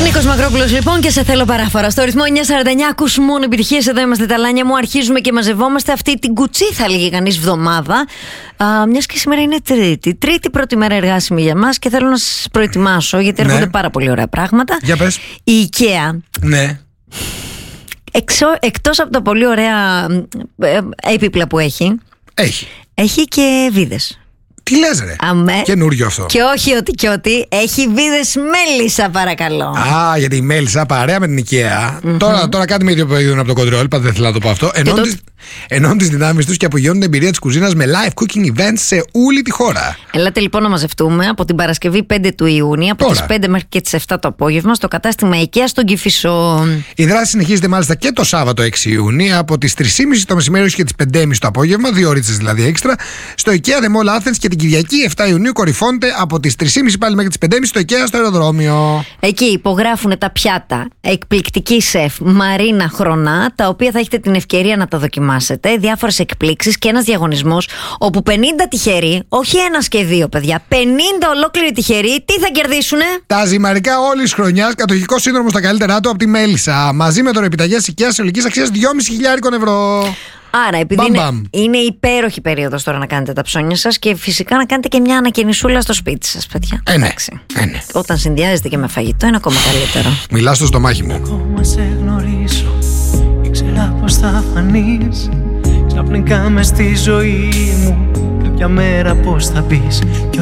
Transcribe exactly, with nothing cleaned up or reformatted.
Νίκος Μακρόπουλος λοιπόν και σε θέλω παράφορα. Στο ρυθμό εννιά σαράντα εννιά ακούς μόνο επιτυχίες. Εδώ είμαστε τα Λάνια μου. Αρχίζουμε και μαζευόμαστε αυτή την κουτσή, θα λέγει κανείς, βδομάδα. Α, μιας και σήμερα είναι Τρίτη. Τρίτη πρώτη μέρα εργάσιμη για μας και θέλω να σας προετοιμάσω γιατί έρχονται ναι. πάρα πολύ ωραία πράγματα. Για πες. Η IKEA. Ναι. Εξω, εκτός από τα πολύ ωραία ε, έπιπλα που έχει, έχει, έχει και βίδες. Τι λες ρε, Αμέ. Καινούριο αυτό. Και όχι ότι και ότι, έχει βίδες μέλισσα παρακαλώ. Α, γιατί η μέλισσα παρέα με την IKEA. Mm-hmm. Τώρα, τώρα κάτι με ίδιο παιδί από το κοντρόλ, πάντα δεν θέλω να το πω αυτό. Ενώνουν το... τις, τις δυνάμεις τους και απογειώνουν την εμπειρία της κουζίνας με live cooking events σε όλη τη χώρα. Ελάτε λοιπόν να μαζευτούμε από την Παρασκευή πέντε του Ιούνιου, από τις πέντε μέχρι και τις επτά το απόγευμα, στο κατάστημα IKEA στον Κηφισό. Η δράση συνεχίζεται μάλιστα και το Σάββατο έξι Ιουνίου από τις τρεις και μισή το μεσημέρι και τις πέντε και μισή το απόγευμα, δύο ώρες δηλαδή έξτρα, στο IKEA The Mall Athens, και την Κυριακή επτά Ιουνίου κορυφώνεται από τις τρεις και μισή πάλι μέχρι τις πέντε και μισή στο IKEA στο αεροδρόμιο. Εκεί υπογράφουν τα πιάτα εκπληκτική σεφ Μαρίνα Χρονά, τα οποία θα έχετε την ευκαιρία να τα δοκιμάσετε. Διάφορες εκπλήξεις και ένας διαγωνισμός όπου πενήντα τυχεροί, όχι ένας και δύο παιδιά, πενήντα ολόκληροι τυχεροί, τι θα κερδίσουνε? Τα ζυμαρικά όλης της χρονιάς, κατοχικό σύνδρομο στα καλύτερά του από τη Μέλισσα. Μαζί με δωρεπιταγές IKEA συνολικής αξίας δυόμισι χιλιάδες ευρώ. Άρα, επειδή μπαμ, είναι, μπαμ. είναι υπέροχη περίοδος τώρα να κάνετε τα ψώνια σας και φυσικά να κάνετε και μια ανακαινισούλα στο σπίτι σας, παιδιά. Ε, ναι. Ε, ναι. Όταν συνδυάζεται και με φαγητό είναι ακόμα καλύτερο. Μιλάς στο στομάχι μου. Ακόμα σε γνωρίζω, ήξερα πως θα φανείς ξαφνικά μες στη ζωή μου. Κάποια μέρα πως θα μπεις.